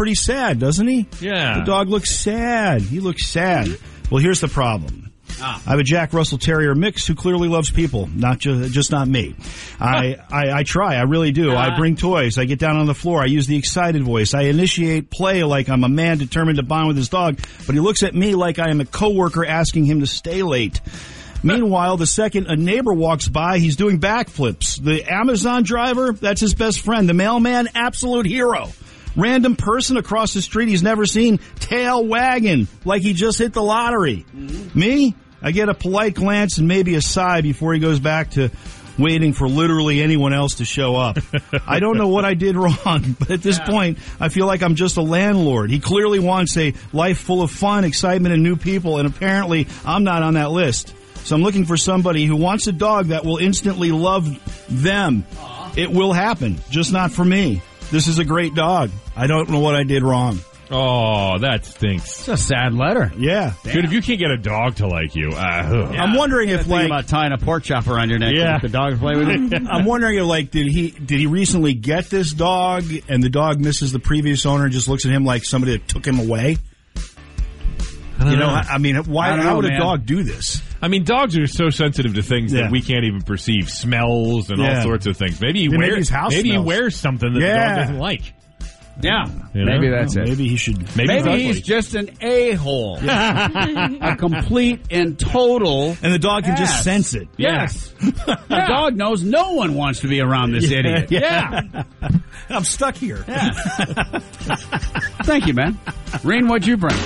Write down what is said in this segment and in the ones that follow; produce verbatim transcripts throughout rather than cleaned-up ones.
pretty sad, doesn't he? Yeah. The dog looks sad. He looks sad. Well, here's the problem. Ah. I have a Jack Russell Terrier mix who clearly loves people, not just just not me. I, I, I try, I really do. I bring toys. I get down on the floor. I use the excited voice. I initiate play like I'm a man determined to bond with his dog, but he looks at me like I am a coworker asking him to stay late. Meanwhile, the second a neighbor walks by, he's doing backflips. The Amazon driver, that's his best friend. The mailman, absolute hero. Random person across the street he's never seen, tail wagging like he just hit the lottery. Mm-hmm. Me, I get a polite glance and maybe a sigh before he goes back to waiting for literally anyone else to show up. I don't know what I did wrong, but at this yeah. point, I feel like I'm just a landlord. He clearly wants a life full of fun, excitement, and new people, and apparently I'm not on that list. So I'm looking for somebody who wants a dog that will instantly love them. Aww. It will happen, just not for me. This is a great dog. I don't know what I did wrong. Oh, that stinks. It's a sad letter. Yeah. Damn. Dude, if you can't get a dog to like you, uh, yeah. I'm wondering if, like, about tying a pork chop around your neck yeah. to the dog to play with you. I'm wondering if, like, did he did he recently get this dog, and the dog misses the previous owner and just looks at him like somebody that took him away? You know, know, I mean, why? I How know, would man. a dog do this? I mean, dogs are so sensitive to things yeah. that we can't even perceive, smells and yeah. all sorts of things. Maybe he yeah, wears maybe, his house maybe he smells. wears something that yeah. the dog doesn't like. Yeah, you know? maybe that's well, it. Maybe he should. Maybe, maybe he's just an a-hole, a complete and total. And the dog can ass. just sense it. Yes, the dog knows no one wants to be around this yeah. idiot. Yeah, I'm stuck here. Yeah. Thank you, man. Reen, what'd you bring?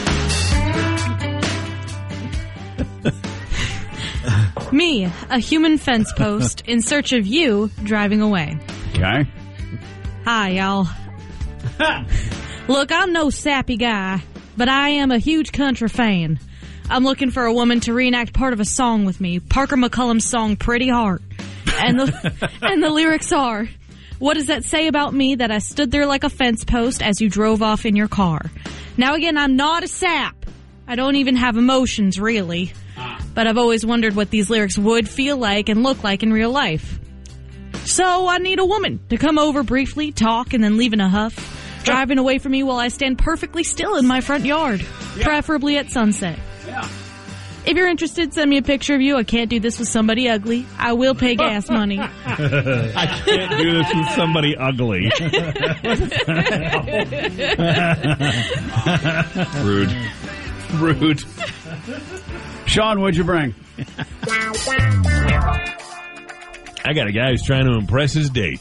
Me, a human fence post in search of you driving away. Okay. Hi, y'all. Look, I'm no sappy guy, but I am a huge country fan. I'm looking for a woman to reenact part of a song with me, Parker McCullum's song Pretty Heart. And the and the lyrics are, what does that say about me that I stood there like a fence post as you drove off in your car? Now again, I'm not a sap. I don't even have emotions, really. But I've always wondered what these lyrics would feel like and look like in real life. So I need a woman to come over briefly, talk, and then leave in a huff, driving away from me while I stand perfectly still in my front yard, yeah. preferably at sunset. Yeah. If you're interested, send me a picture of you. I can't do this with somebody ugly. I will pay gas money. I can't do this with somebody ugly. Rude. Rude. Sean, what'd you bring? I got a guy who's trying to impress his date.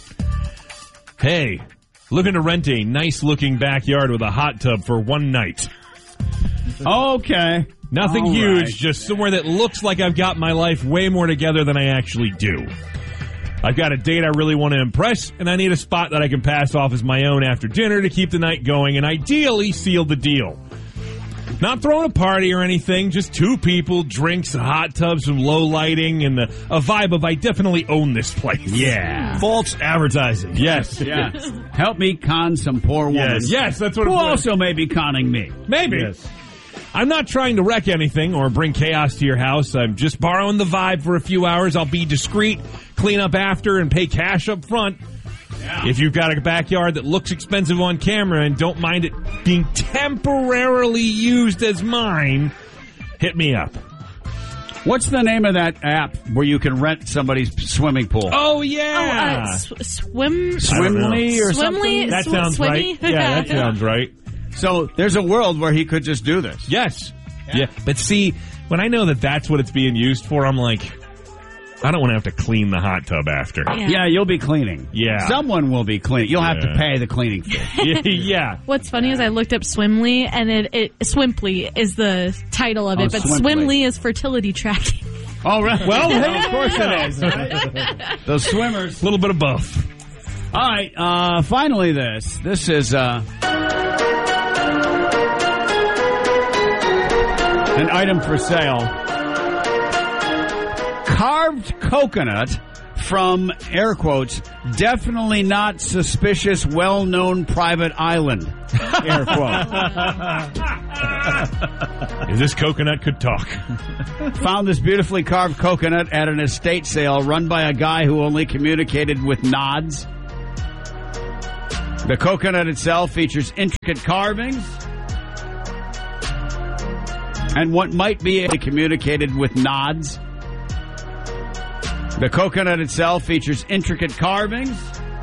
Hey, looking to rent a nice-looking backyard with a hot tub for one night. Okay. Nothing All huge, right. just somewhere that looks like I've got my life way more together than I actually do. I've got a date I really want to impress, and I need a spot that I can pass off as my own after dinner to keep the night going and ideally seal the deal. Not throwing a party or anything, just two people, drinks, a hot tub, some low lighting, and the, a vibe of I definitely own this place. Yeah. False advertising. Yes. Yeah. Help me con some poor woman. Yes, yes that's what Who it's also may be conning me. Maybe. Yes. I'm not trying to wreck anything or bring chaos to your house. I'm just borrowing the vibe for a few hours. I'll be discreet, clean up after, and pay cash up front. Yeah. If you've got a backyard that looks expensive on camera and don't mind it being temporarily used as mine, hit me up. What's the name of that app where you can rent somebody's swimming pool? Oh, yeah. Oh, uh, sw- swim... Swimly or Swimly? something? That Sw- sounds swimmy? right. Yeah, that sounds right. So there's a world where he could just do this. Yes. Yeah. yeah. But see, when I know that that's what it's being used for, I'm like, I don't want to have to clean the hot tub after. Yeah. Yeah, you'll be cleaning. Yeah. Someone will be cleaning. You'll have Yeah. to pay the cleaning fee. Yeah. What's funny is I looked up Swimly, and it, it Swimply is the title of it, Oh, but Swimply. Swimly is fertility tracking. All right. Well, hey, of course it is. Right? Those swimmers. A little bit of both. All right. Uh, finally, this. This is uh, an item for sale. Carved coconut from, air quotes, definitely not suspicious, well-known private island. Air quote. If this coconut could talk. Found this beautifully carved coconut at an estate sale run by a guy who only communicated with nods. The coconut itself features intricate carvings and what might be communicated with nods. The coconut itself features intricate carvings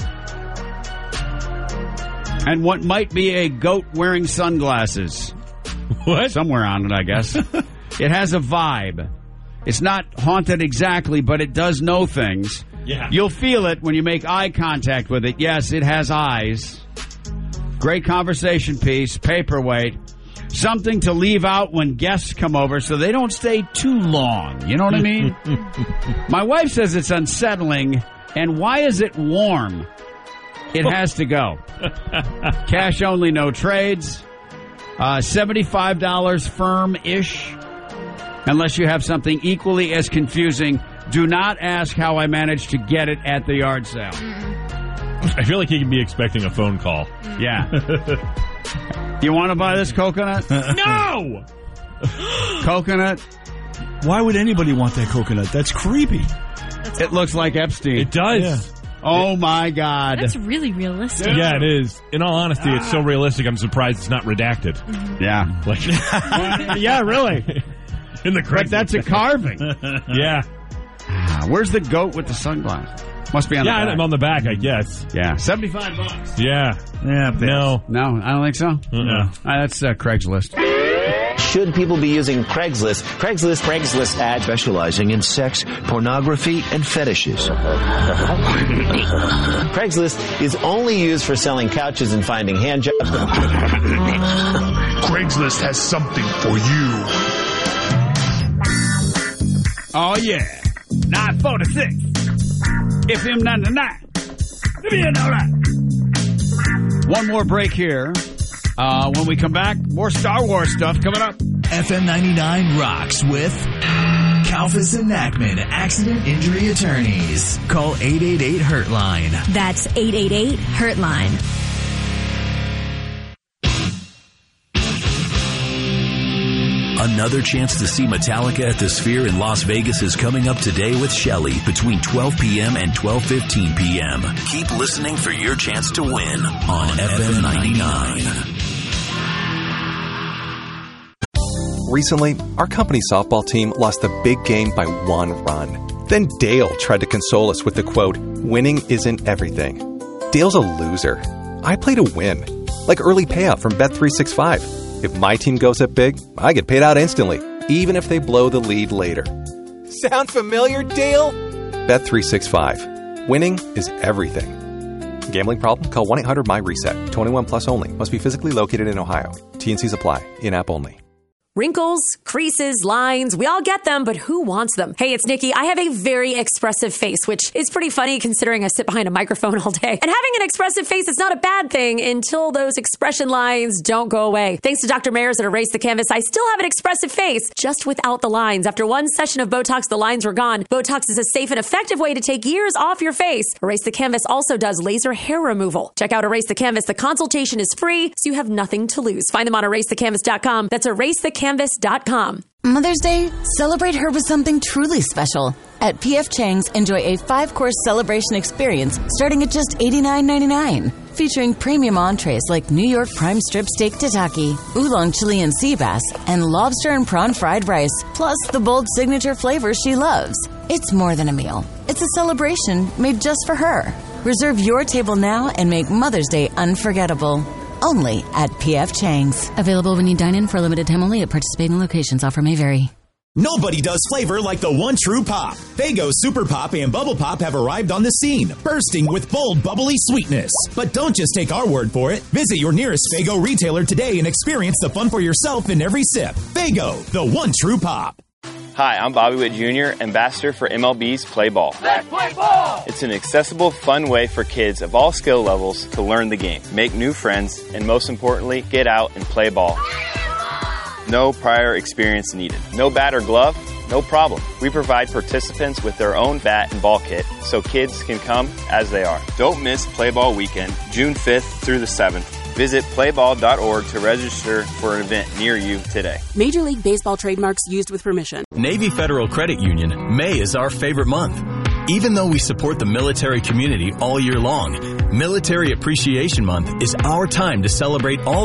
and what might be a goat wearing sunglasses. What? Somewhere on it, I guess. It has a vibe. It's not haunted exactly, but it does know things. Yeah. You'll feel it when you make eye contact with it. Yes, it has eyes. Great conversation piece, paperweight. Something to leave out when guests come over so they don't stay too long. You know what I mean? My wife says it's unsettling. And why is it warm? It has to go. Cash only, no trades. Uh, seventy-five dollars firm-ish. Unless you have something equally as confusing. Do not ask how I managed to get it at the yard sale. I feel like he can be expecting a phone call. Yeah. You want to buy this coconut? No! Coconut? Why would anybody want that coconut? That's creepy. That's It looks like Epstein. It does. Yeah. Oh, my God. That's really realistic. Yeah, it is. In all honesty, it's so realistic, I'm surprised it's not redacted. Yeah. Like, Yeah, really. in the But that's a carving. Yeah. Where's the goat with the sunglasses? Must be on Yeah, the back. I'm on the back, I guess. Yeah. seventy-five bucks. Yeah. Yeah, No. No, I don't think so. Uh-uh. Uh, that's uh, Craigslist. Should people be using Craigslist? Craigslist, Craigslist ad specializing in sex, pornography, and fetishes. Craigslist is only used for selling couches and finding hand jobs. Craigslist has something for you. Oh, yeah. nine forty-six. F M ninety-nine. Give me an all right. One more break here. Uh, when we come back, more Star Wars stuff coming up. F M ninety-nine rocks with Kalfas and Nachman, Accident Injury Attorneys. Call eight eight eight hurt line. That's eight eight eight hurt line. Another chance to see Metallica at the Sphere in Las Vegas is coming up today with Shelley between twelve p.m. and twelve fifteen p.m. Keep listening for your chance to win on F M ninety-nine. Recently, our company softball team lost the big game by one run. Then Dale tried to console us with the quote, "Winning isn't everything." Dale's a loser. I play to win. Like early payout from Bet three sixty-five. If my team goes up big, I get paid out instantly, even if they blow the lead later. Sound familiar, Dale? Bet three sixty-five. Winning is everything. Gambling problem? Call one eight hundred M Y reset. twenty-one plus only. Must be physically located in Ohio. T N Cs apply. In-app only. Wrinkles, creases, lines, we all get them, but who wants them? Hey, it's Nikki. I have a very expressive face, which is pretty funny considering I sit behind a microphone all day. And having an expressive face is not a bad thing until those expression lines don't go away. Thanks to Doctor Mayers at Erase the Canvas, I still have an expressive face, just without the lines. After one session of Botox, the lines were gone. Botox is a safe and effective way to take years off your face. Erase the Canvas also does laser hair removal. Check out Erase the Canvas. The consultation is free, so you have nothing to lose. Find them on erase the canvas dot com. That's erase the canvas dot com. Mother's Day, celebrate her with something truly special. At P F Chang's, enjoy a five-course celebration experience starting at just eighty-nine ninety-nine. Featuring premium entrees like New York prime strip steak tataki, oolong Chilean sea bass, and lobster and prawn fried rice, plus the bold signature flavors she loves. It's more than a meal. It's a celebration made just for her. Reserve your table now and make Mother's Day unforgettable. Only at P F Chang's. Available when you dine in for a limited time only at participating locations. Offer may vary. Nobody does flavor like the one true pop. Faygo Super Pop and Bubble Pop have arrived on the scene, bursting with bold, bubbly sweetness. But don't just take our word for it. Visit your nearest Faygo retailer today and experience the fun for yourself in every sip. Faygo, the one true pop. Hi, I'm Bobby Witt Junior, ambassador for M L B's Play Ball. Let's play ball! It's an accessible, fun way for kids of all skill levels to learn the game, make new friends, and most importantly, get out and play ball. No prior experience needed. No bat or glove? No problem. We provide participants with their own bat and ball kit so kids can come as they are. Don't miss Play Ball Weekend, June fifth through the seventh. Visit play ball dot org to register for an event near you today. Major League Baseball trademarks used with permission. Navy Federal Credit Union, May is our favorite month. Even though we support the military community all year long, Military Appreciation Month is our time to celebrate all